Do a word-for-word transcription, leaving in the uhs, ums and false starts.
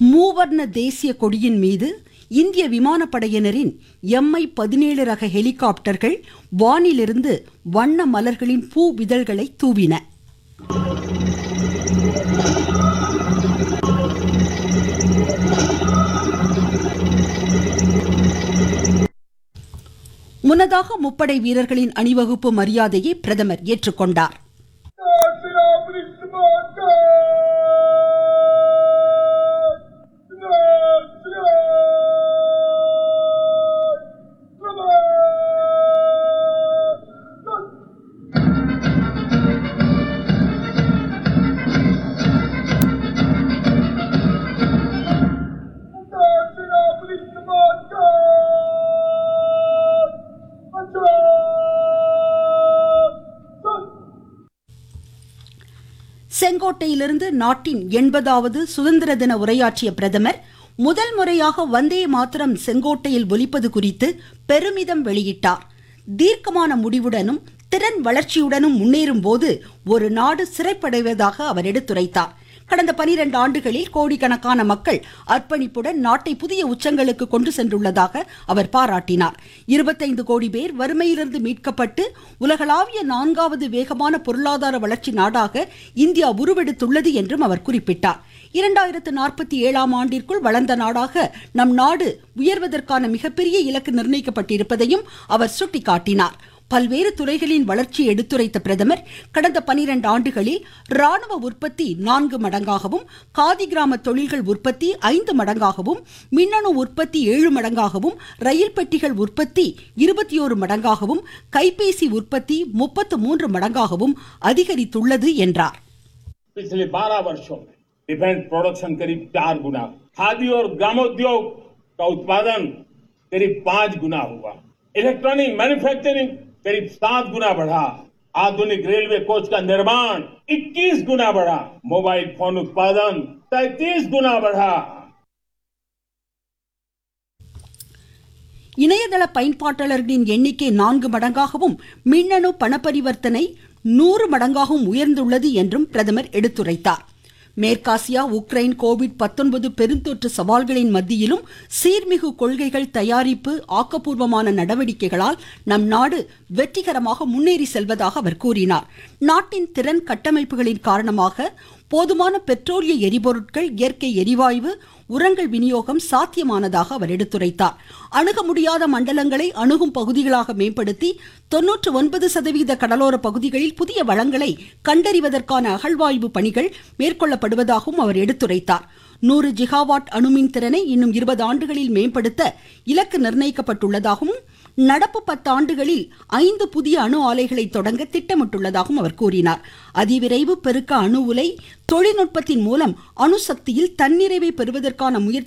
மூவர்ண தேசிய கொடியின் மீது இந்திய விமானப்படையினரின் எம்ஐ பதினேழு ரக ஹெலிகாப்டர்கள் வானிலிருந்து வண்ண மலர்களின் பூ விதழ்களை தூவின. முன்னதாக முப்படை வீரர்களின் அணிவகுப்பு மரியாதையை பிரதமர் ஏற்றுக்கொண்டார். செங்கோட்டையிலிருந்து நாட்டின் எண்பதாவது சுதந்திர தின உரையாற்றிய பிரதமர் முதல் முறையாக வந்தே மாதரம் செங்கோட்டையில் ஒலிப்பது குறித்து பெருமிதம் வெளியிட்டார். தீர்க்கமான முடிவுடனும் திறன் வளர்ச்சியுடனும் முன்னேறும் போது ஒரு நாடு சிறைப்படைவதாக அவர் எடுத்துரைத்தார். கடந்த பனிரெண்டு ஆண்டுகளில் கோடிக்கணக்கான மக்கள் அர்ப்பணிப்புடன் நாட்டை புதிய உச்சங்களுக்கு கொண்டு சென்றுள்ளதாக அவர் பாராட்டினார். இருபத்தைந்து கோடி பேர் வறுமையிலிருந்து மீட்கப்பட்டு உலகளாவிய நான்காவது வேகமான பொருளாதார வளர்ச்சி நாடாக இந்தியா உருவெடுத்துள்ளது என்றும் அவர் குறிப்பிட்டார். இரண்டாயிரத்து நாற்பத்தி ஏழாம் ஆண்டிற்குள் வளர்ந்த நாடாக நம் நாடு உயர்வதற்கான மிகப்பெரிய இலக்கு நிர்ணயிக்கப்பட்டிருப்பதையும் அவர் சுட்டிக்காட்டினார். பல்வேறு துறைகளின் வளர்ச்சியை எடுத்துரைத்த பிரதமர் கடந்த பனிரெண்டு ஆண்டுகளில் ராணுவ உற்பத்தி நான்கு மடங்காகவும், காதி கிராம தொழில்கள் உற்பத்தி ஐந்து மடங்காகவும், மின்னணு உற்பத்தி ஏழு மடங்காகவும், ரயில் பெட்டிகள் உற்பத்தி இருபத்தி ஓரு மடங்காகவும், கைபேசி உற்பத்தி முப்பத்து மூன்று மடங்காகவும் அதிகரித்துள்ளது என்றார். पिछले बारह वर्षों में डिफेंस प्रोडक्शन करीब चार गुना, खादी और ग्रामोद्योग का उत्पादन करीब पांच गुना हुआ, इलेक्ट्रॉनिक मैन्युफैक्चरिंग करीब सात गुना बढ़ा, आधुनिक रेलवे कोच का निर्माण इक्कीस गुना बढ़ा, मोबाइल फोन उत्पादन तैंतीस गुना बढ़ा. இணையதள பயன்பாட்டாளர்களின் எண்ணிக்கை நான்கு மடங்காகவும் மின்னணு பணப்பரிவர்த்தனை நூறு மடங்காகவும் உயர்ந்துள்ளது என்றும் பிரதமர் எடுத்துரைத்தார். மேற்காசியா, உக்ரைன், கோவிட் பத்தொன்பது பெருந்தொற்று சவால்களின் மத்தியிலும் சீர்மிகு கொள்கைகள், தயாரிப்பு, ஆக்கப்பூர்வமான நடவடிக்கைகளால் நம் நாடு வெற்றிகரமாக முன்னேறி செல்வதாக அவர் கூறினார். நாட்டின் திறன் கட்டமைப்புகளின் காரணமாக போதுமான பெட்ரோலிய எரிபொருட்கள், இயற்கை எரிவாயு, உரங்கள் விநியோகம் சாத்தியமானதாக அவர் எடுத்துரைத்தார். அணுக முடியாத மண்டலங்களை அணுகும் பகுதிகளாக மேம்படுத்தி தொன்னூற்று ஒன்பது சதவீத கடலோர பகுதிகளில் புதிய வளங்களை கண்டறிவதற்கான அகழ்வாய்வு பணிகள் மேற்கொள்ளப்படுவதாகவும் அவர் எடுத்துரைத்தார். நூறு ஜிகாவாட் அணுமின் திறனை இன்னும் இருபது ஆண்டுகளில் மேம்படுத்த இலக்கு நிர்ணயிக்கப்பட்டுள்ளதாகவும், நடப்பு பத்தாண்டுகளில் ஐந்து புதிய அணு ஆலைகளை தொடங்க திட்டமிட்டுள்ளதாகவும் அவர் கூறினார். அதிவிரைவு பெருக்க அணு உலை தொழில்நுட்பத்தின் மூலம் அணுசக்தியில் தன்னிறைவை பெறுவதற்கான முயற்சி